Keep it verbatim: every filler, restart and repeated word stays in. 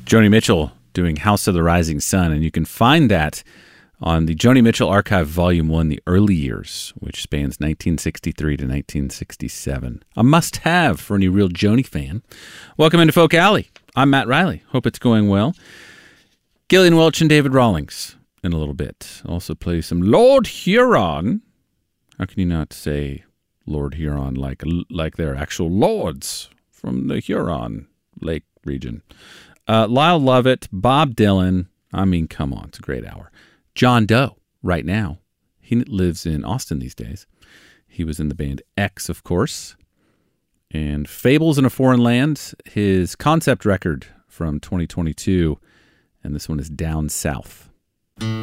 Joni Mitchell doing House of the Rising Sun, and you can find that on the Joni Mitchell Archive Volume one, The Early Years, which spans nineteen sixty-three to nineteen sixty-seven. A must-have for any real Joni fan. Welcome into Folk Alley. I'm Matt Riley. Hope it's going well. Gillian Welch and David Rawlings in a little bit. Also play some Lord Huron. How can you not say Lord Huron like, like they're actual lords from the Huron Lake region? Uh, Lyle Lovett, Bob Dylan. I mean, come on, it's a great hour. John Doe, right now. He lives in Austin these days. He was in the band X, of course. And Fables in a Foreign Land, his concept record from twenty twenty-two. And this one is Down South.